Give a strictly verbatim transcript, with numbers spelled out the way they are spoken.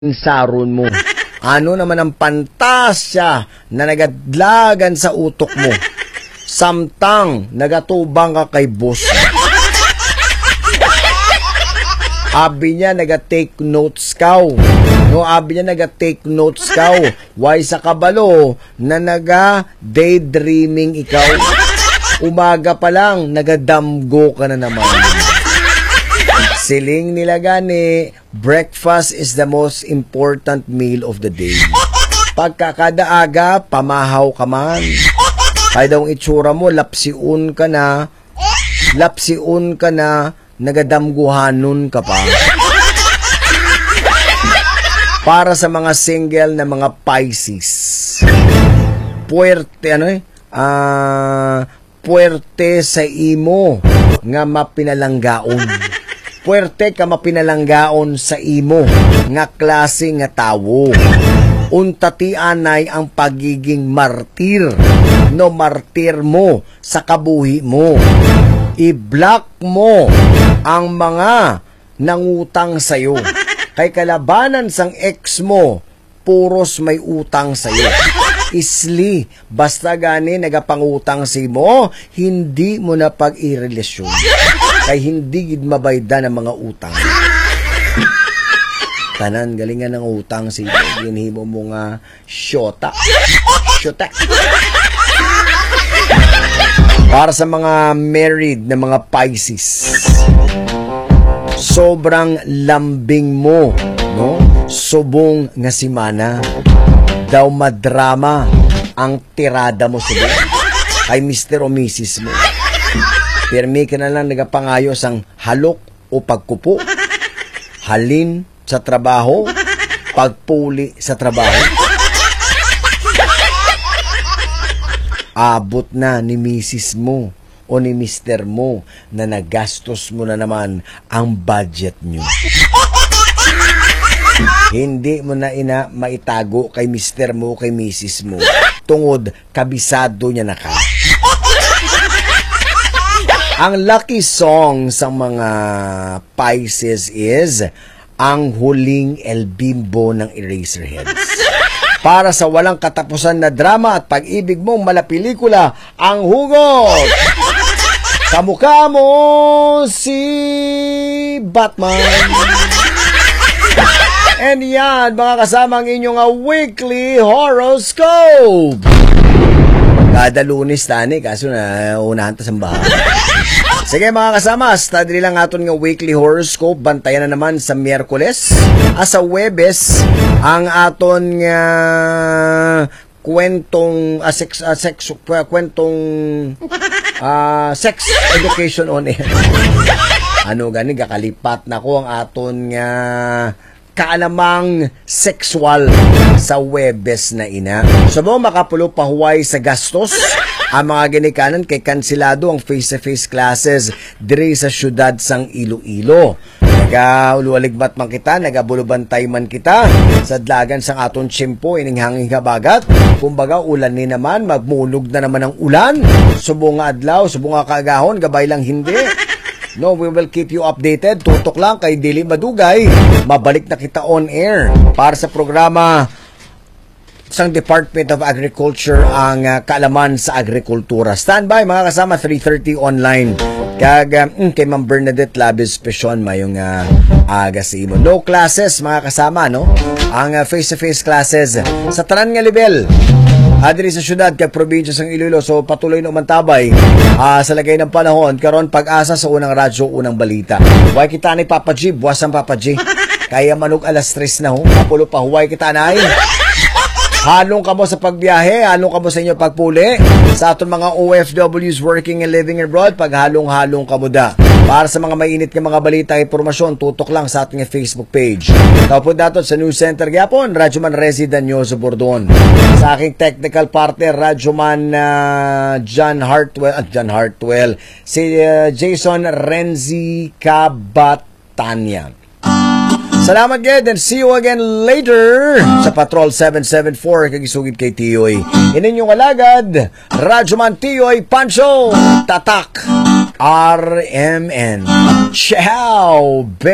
saron mo. Ano naman ang pantasya na nagadlagan sa utok mo? Samtang nagatubang ka kay boss. Abi niya naga-take notes kaw. No, abi niya naga-take notes kaw. Why sa kabalo na naga-daydreaming ikaw? Umaga pa lang, nagadamgo ka na naman. Siling nila gani, breakfast is the most important meal of the day. Pagkakada aga, pamahaw ka man. Kaya daw ang itsura mo, lapsiun ka na, lapsiun ka na, nagadamguhanon ka pa. Para sa mga single na mga Pisces, puwerte, ano eh, ah, puwerte sa imo nga mapinalanggaon. Puwerte ka mapinalanggaon sa imo nga klase nga tawo. Untati anay ang pagiging martir, no martir mo sa kabuhi mo. I-block mo ang mga nangutang sa'yo. Kay kalabanan sang ex mo, puros may utang sa'yo. Isli, basta gani nagapangutang si mo, hindi mo na pag-irelasyon. Kay hindi gid mabayda ng mga utang. Tanan, galingan ng utang si ginhimo mo nga syota. Syota. Para sa mga married na mga Pisces, sobrang lambing mo, no? Subong nga simana. Daw madrama ang tirada mo sa buhay. Kay mister o missus mo. Pirmi ka na lang nagapangayos ang halok o pagkupo. Halin sa trabaho, pagpuli sa trabaho. Abot na ni missus mo o ni mister mo na nagastos mo na naman ang budget nyo. Hindi mo na ina maitago kay mister mo, kay missus mo. Tungod, kabisado niya na ka. Ang lucky song sa mga Pisces is Ang Huling El Bimbo ng Eraserheads. Para sa walang katapusan na drama at pag-ibig mong malapelikula, ang hugot! Kamukha mo si Batman. And yan, mga kasamang inyong uh, weekly horoscope. Kada Lunes tani, kaso na unahan ta sa bahay. Sige mga kasama, study lang aton nga weekly horoscope. Bantayan na naman sa Miyerkules. As sa Webes, ang aton nga kwentong, uh, sex, uh, sex, uh, kwentong uh, sex education on air. Ano gani, kakalipat na ko ang aton nga kaalamang sexual sa Webes na ina. So mo makapulo pahuway sa gastos ang mga ginikanan kay kansilado ang face-to-face classes diri sa syudad sang Iloilo. Nagaulualigmat man kita, nagabulubantay man kita sa dlagan sang aton tiyempo ining hanging habagat. Kumbaga ulan ni naman, magmunog na naman ang ulan. Subong nga adlaw, subong nga kaagahon, gabay lang hindi. No, we will keep you updated. Tutok lang kay dili madugay. Mabalik na kita on air para sa programa sang Department of Agriculture ang uh, kaalaman sa agrikultura. Standby mga kasama, three thirty online. Kag um, kay Ma'am Bernadette Labis Pesion mayong uh, aga sa imo. No classes mga kasama, no? Ang uh, face-to-face classes sa tanan nga level. Adri sa syudad kay probinsya sang Iloilo, so patuloy na umantabay uh, sa lagay ng panahon karon pag-asa sa unang radyo, unang balita. Huwag kita ni Papa G, buwas ang Papa G. Kaya manug alas tres na ho, kapulo pa huwag kita na ay. Halong ka mo sa pagbiyahe, halong ka mo sa inyo pagpuli. Sa aton mga O F Ws working and living abroad, paghalong-halong ka mo da. Para sa mga mainit ng mga balita at impormasyon, tutok lang sa ating Facebook page. Tapos datot sa News Center Gyapon, Radyoman Resi Danyoso Bordon. Sa aking technical partner, Radyoman uh, John Hartwell, uh, John Hartwell, si uh, Jason Renzi Cabatanya. Salamat gid and see you again later sa Patrol seven seven four kagisugid kay Tiyoy. Inyong alagad, Radyoman Tiyoy Pancho Tatak R M N. Ciao.